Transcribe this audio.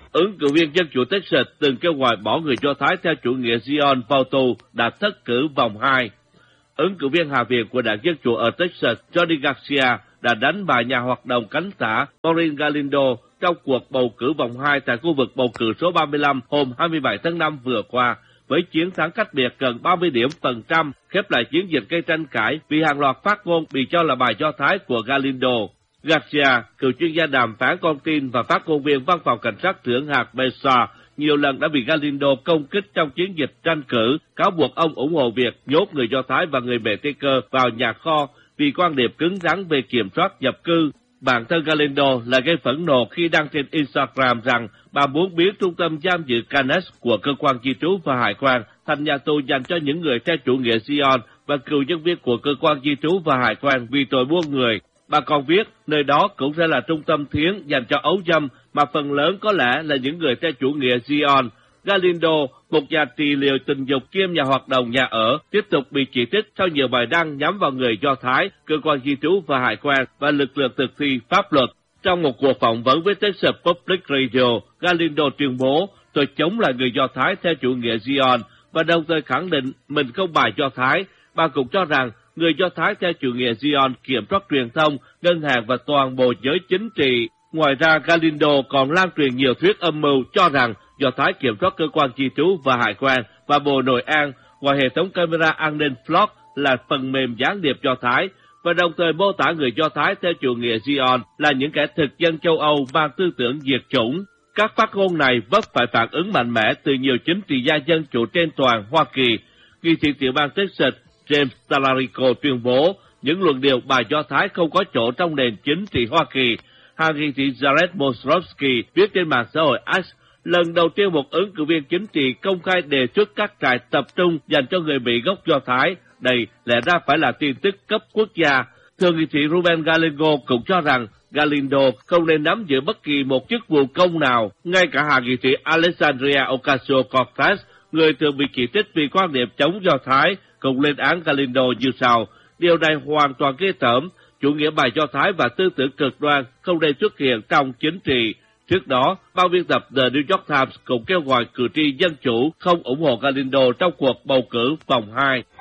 ứng cử viên Dân chủ Texas từng kêu gọi bỏ người Do Thái theo chủ nghĩa Zion vào tù đã thất cử vòng 2. Ứng cử viên Hạ viện của Đảng Dân chủ ở Texas, Johnny Garcia, đã đánh bại nhà hoạt động cánh tả Maureen Galindo trong cuộc bầu cử vòng 2 tại khu vực bầu cử số 35 hôm 27 tháng 5 vừa qua, với chiến thắng cách biệt gần 30 điểm phần trăm, khép lại chiến dịch gây tranh cãi vì hàng loạt phát ngôn bị cho là bài Do Thái của Galindo. Garcia, cựu chuyên gia đàm phán con tin và phát ngôn viên văn phòng cảnh sát trưởng hạt Mesa, nhiều lần đã bị Galindo công kích trong chiến dịch tranh cử, cáo buộc ông ủng hộ việc nhốt người Do Thái và người Mẹ Tây Cơ vào nhà kho vì quan điểm cứng rắn về kiểm soát nhập cư. Bản thân Galindo lại gây phẫn nộ khi đăng trên Instagram rằng bà muốn biến trung tâm giam giữ Canes của cơ quan di trú và hải quan thành nhà tù dành cho những người theo chủ nghĩa Zion và cựu nhân viên của cơ quan di trú và hải quan vì tội buôn người. Bà còn viết, nơi đó cũng sẽ là trung tâm thiến dành cho ấu dâm mà phần lớn có lẽ là những người theo chủ nghĩa Zion. Galindo, một nhà trị liệu tình dục kiêm nhà hoạt động nhà ở, tiếp tục bị chỉ trích sau nhiều bài đăng nhắm vào người Do Thái, cơ quan di trú và hải quan và lực lượng thực thi pháp luật. Trong một cuộc phỏng vấn với Texas Public Radio, Galindo tuyên bố, tôi chống lại người Do Thái theo chủ nghĩa Zion và đồng thời khẳng định mình không bài Do Thái. Bà cũng cho rằng người Do Thái theo chủ nghĩa Zion kiểm soát truyền thông, ngân hàng và toàn bộ giới chính trị. Ngoài ra, Galindo còn lan truyền nhiều thuyết âm mưu cho rằng Do Thái kiểm soát cơ quan di trú và hải quan và Bộ Nội an, ngoài hệ thống camera an ninh Flock là phần mềm gián điệp Do Thái, và đồng thời mô tả người Do Thái theo chủ nghĩa Zion là những kẻ thực dân châu Âu mang tư tưởng diệt chủng. Các phát ngôn này vấp phải phản ứng mạnh mẽ từ nhiều chính trị gia dân chủ trên toàn Hoa Kỳ. Nghị sĩ tiểu bang Texas James Talarico tuyên bố những luận điệu bài Do Thái không có chỗ trong nền chính trị Hoa Kỳ. Hạ nghị sĩ Jared Mosrovsky viết trên mạng xã hội X, lần đầu tiên một ứng cử viên chính trị công khai đề xuất các trại tập trung dành cho người Mỹ gốc Do Thái. Đây lẽ ra phải là tin tức cấp quốc gia. Thượng nghị sĩ Ruben Gallego cũng cho rằng Galindo không nên nắm giữ bất kỳ một chức vụ công nào. Ngay cả hạ nghị sĩ Alexandria Ocasio-Cortez, người thường bị chỉ trích vì quan điểm chống Do Thái, cũng lên án Galindo như sau. Điều này hoàn toàn ghê tởm. Chủ nghĩa bài Do Thái và tư tưởng cực đoan không nên xuất hiện trong chính trị. Trước đó, ban biên tập The New York Times cũng kêu gọi cử tri dân chủ không ủng hộ Galindo trong cuộc bầu cử vòng 2.